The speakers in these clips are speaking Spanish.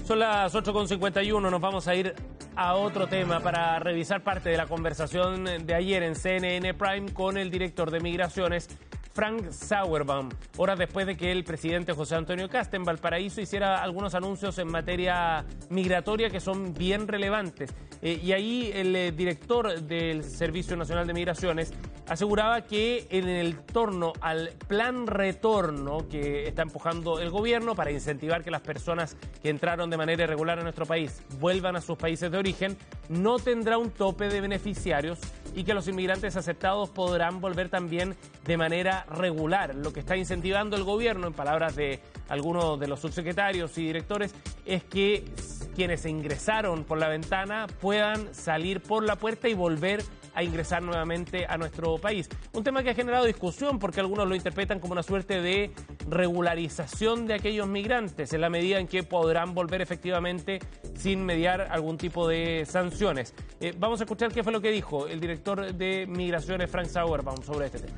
Son las 8:51, nos vamos a ir a otro tema para revisar parte de la conversación de ayer en CNN Prime con el director de Migraciones, Frank Sauerbaum, horas después de que el presidente José Antonio Kast en Valparaíso hiciera algunos anuncios en materia migratoria que son bien relevantes. Y ahí el director del Servicio Nacional de Migraciones aseguraba que en el torno al plan retorno que está empujando el gobierno para incentivar que las personas que entraron de manera irregular a nuestro país vuelvan a sus países de origen, no tendrá un tope de beneficiarios y que los inmigrantes aceptados podrán volver también de manera regular. Lo que está incentivando el gobierno, en palabras de algunos de los subsecretarios y directores, es que quienes ingresaron por la ventana puedan salir por la puerta y volver a ingresar nuevamente a nuestro país. Un tema que ha generado discusión porque algunos lo interpretan como una suerte de regularización de aquellos migrantes en la medida en que podrán volver efectivamente sin mediar algún tipo de sanciones. Vamos a escuchar qué fue lo que dijo el director de Migraciones, Frank Sauerbaum, sobre este tema.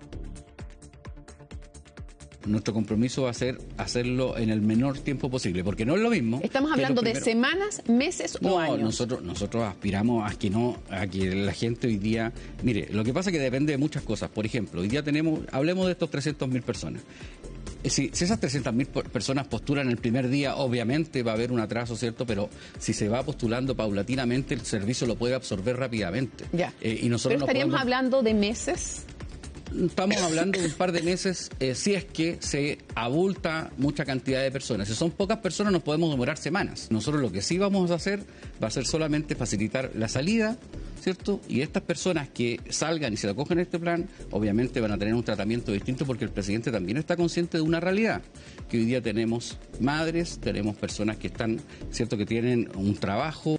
Nuestro compromiso va a ser hacerlo en el menor tiempo posible, porque no es lo mismo. Estamos hablando de semanas, meses o años. Nosotros aspiramos a que la gente hoy día... Mire, lo que pasa es que depende de muchas cosas. Por ejemplo, hoy día hablemos de estos 300.000 personas. Si esas 300.000 personas postulan el primer día, obviamente va a haber un atraso, ¿cierto? Pero si se va postulando paulatinamente, el servicio lo puede absorber rápidamente. Ya. Y nosotros ¿Pero estaríamos hablando de meses? Estamos hablando de un par de meses, si es que se abulta mucha cantidad de personas. Si son pocas personas nos podemos demorar semanas. Nosotros lo que sí vamos a hacer va a ser solamente facilitar la salida, ¿cierto? Y estas personas que salgan y se acogen a este plan, obviamente van a tener un tratamiento distinto porque el presidente también está consciente de una realidad, que hoy día tenemos madres, tenemos personas que están, ¿cierto?, que tienen un trabajo.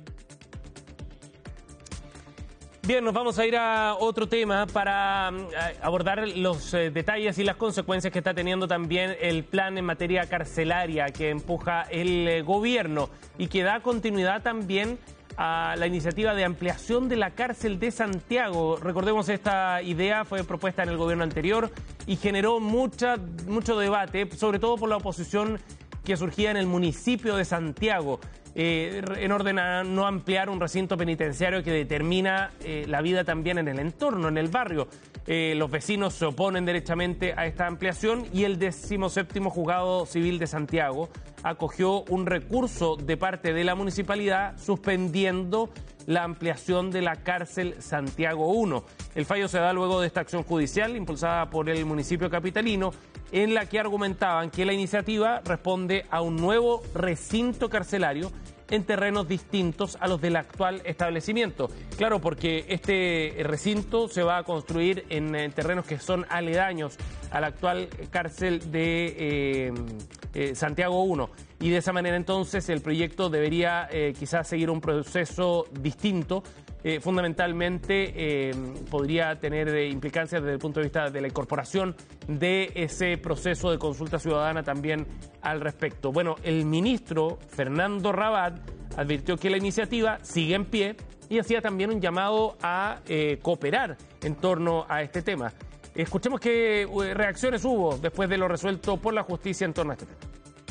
Bien, nos vamos a ir a otro tema para abordar los detalles y las consecuencias que está teniendo también el plan en materia carcelaria que empuja el gobierno y que da continuidad también a la iniciativa de ampliación de la cárcel de Santiago. Recordemos, esta idea fue propuesta en el gobierno anterior y generó mucho debate, sobre todo por la oposición que surgía en el municipio de Santiago, en orden a no ampliar un recinto penitenciario que determina la vida también en el entorno, en el barrio. Los vecinos se oponen derechamente a esta ampliación y el 17º Juzgado Civil de Santiago acogió un recurso de parte de la municipalidad suspendiendo la ampliación de la cárcel Santiago 1. El fallo se da luego de esta acción judicial impulsada por el municipio capitalino, en la que argumentaban que la iniciativa responde a un nuevo recinto carcelario en terrenos distintos a los del actual establecimiento. Claro, porque este recinto se va a construir en terrenos que son aledaños a la actual cárcel de Santiago 1. Y de esa manera entonces el proyecto debería quizás seguir un proceso distinto. Fundamentalmente podría tener implicancias desde el punto de vista de la incorporación de ese proceso de consulta ciudadana también al respecto. Bueno, el ministro Fernando Rabat advirtió que la iniciativa sigue en pie y hacía también un llamado a cooperar en torno a este tema. Escuchemos qué reacciones hubo después de lo resuelto por la justicia en torno a este tema.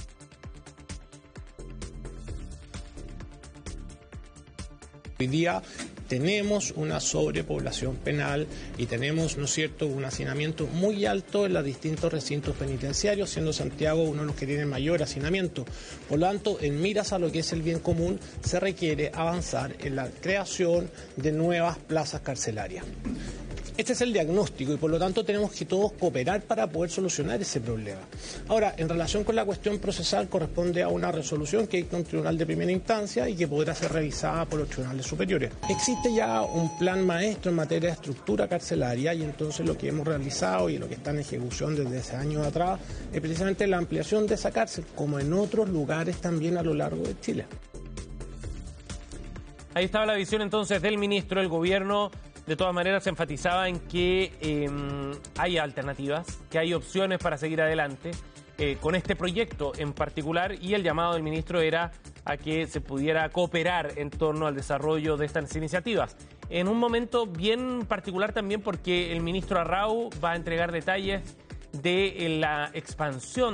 Hoy día tenemos una sobrepoblación penal y tenemos, ¿no es cierto?, un hacinamiento muy alto en los distintos recintos penitenciarios, siendo Santiago uno de los que tiene mayor hacinamiento. Por lo tanto, en miras a lo que es el bien común, se requiere avanzar en la creación de nuevas plazas carcelarias. Este es el diagnóstico y por lo tanto tenemos que todos cooperar para poder solucionar ese problema. Ahora, en relación con la cuestión procesal, corresponde a una resolución que dicta un tribunal de primera instancia y que podrá ser revisada por los tribunales superiores. Existe ya un plan maestro en materia de estructura carcelaria y entonces lo que hemos realizado y lo que está en ejecución desde ese año atrás es precisamente la ampliación de esa cárcel, como en otros lugares también a lo largo de Chile. Ahí estaba la visión entonces del ministro. El gobierno de todas maneras se enfatizaba en que hay alternativas, que hay opciones para seguir adelante con este proyecto en particular, y el llamado del ministro era a que se pudiera cooperar en torno al desarrollo de estas iniciativas. En un momento bien particular también porque el ministro Arrau va a entregar detalles de la expansión